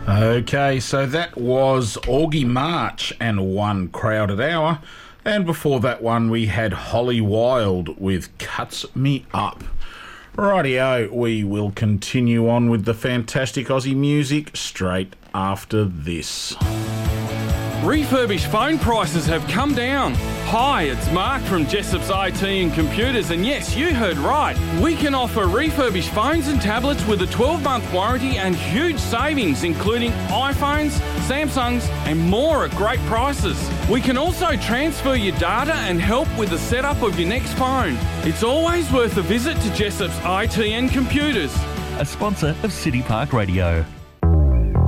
Okay, so that was Augie March and One Crowded Hour. And before that one, we had Holly Wild with Cuts Me Up. Rightio, we will continue on with the fantastic Aussie music straight after this. Refurbished phone prices have come down. Hi, it's Mark from Jessop's IT and Computers, and yes, you heard right. We can offer refurbished phones and tablets with a 12-month warranty and huge savings, including iPhones, Samsungs, and more at great prices. We can also transfer your data and help with the setup of your next phone. It's always worth a visit to Jessop's IT and Computers. A sponsor of City Park Radio.